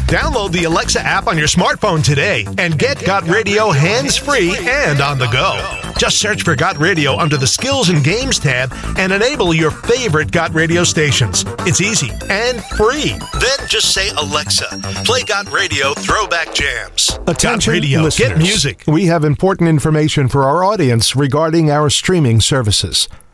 Download the Alexa app on your smartphone today and get Got Radio hands-free and on the go. Just search for Got Radio under the Skills and Games tab and enable your favorite Got Radio stations. It's easy and free. Then just say, Alexa, play Got Radio Throwback Jams. Attention, Got Radio, listeners. get music. We have important information for our audience regarding our streaming services.